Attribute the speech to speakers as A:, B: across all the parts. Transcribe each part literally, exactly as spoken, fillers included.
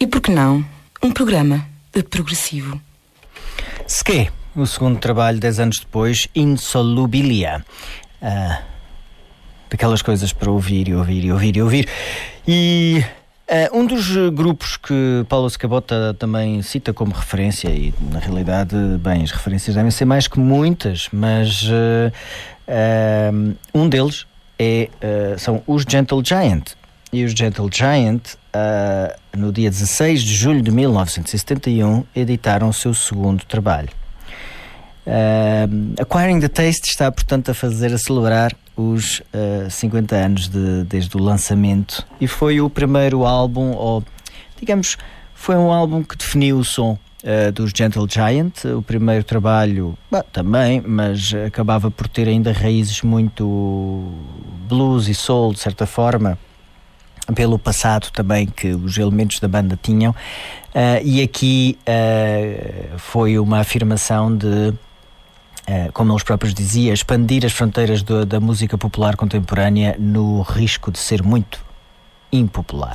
A: por que não, um programa de progressivo.
B: Ske, o segundo trabalho, dez anos depois, Insolubilia. Ah, daquelas coisas para ouvir e ouvir e ouvir e ouvir. E uh, um dos grupos que Paulo Escabota também cita como referência, e na realidade, bem, as referências devem ser mais que muitas, mas uh, uh, um deles é, uh, são os Gentle Giant. E os Gentle Giant, uh, no dia dezasseis de julho de mil novecentos e setenta e um, editaram o seu segundo trabalho. Uh, Acquiring the Taste está, portanto, a fazer a celebrar os uh, cinquenta anos de, desde o lançamento, e foi o primeiro álbum, ou digamos, foi um álbum que definiu o som uh, dos Gentle Giant. O primeiro trabalho, bah, também, mas acabava por ter ainda raízes muito blues e soul, de certa forma, pelo passado também que os elementos da banda tinham, uh, e aqui uh, foi uma afirmação de, Uh, como eles próprios diziam, expandir as fronteiras do, da música popular contemporânea no risco de ser muito impopular.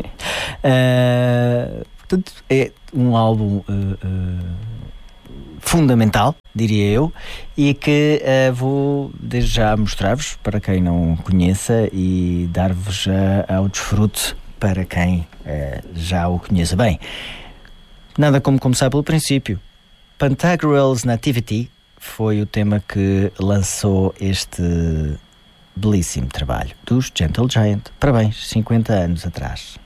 B: uh, portanto, é um álbum uh, uh, fundamental, diria eu, e que uh, vou desde já mostrar-vos, para quem não conheça, e dar-vos uh, ao desfrute para quem uh, já o conheça bem. Nada como começar pelo princípio. Pantagruel's Nativity foi o tema que lançou este belíssimo trabalho dos Gentle Giant. Parabéns, cinquenta anos atrás.